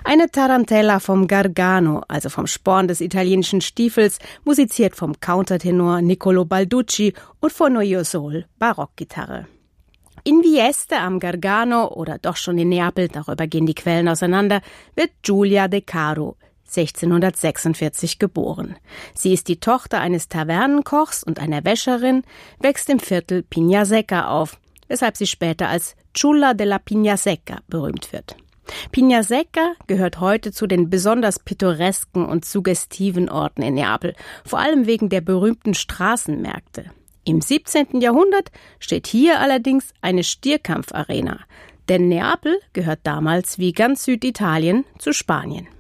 Eine Tarantella vom Gargano, also vom Sporn des italienischen Stiefels, musiziert vom Countertenor Niccolo Balducci und von Io Sol, Barockgitarre. In Vieste am Gargano oder doch schon in Neapel, darüber gehen die Quellen auseinander, wird Giulia De Caro 1646 geboren. Sie ist die Tochter eines Tavernenkochs und einer Wäscherin, wächst im Viertel Pignasecca auf, weshalb sie später als Ciulla della Pignasecca berühmt wird. Pignasecca gehört heute zu den besonders pittoresken und suggestiven Orten in Neapel, vor allem wegen der berühmten Straßenmärkte. Im 17. Jahrhundert steht hier allerdings eine Stierkampfarena, denn Neapel gehört damals wie ganz Süditalien zu Spanien.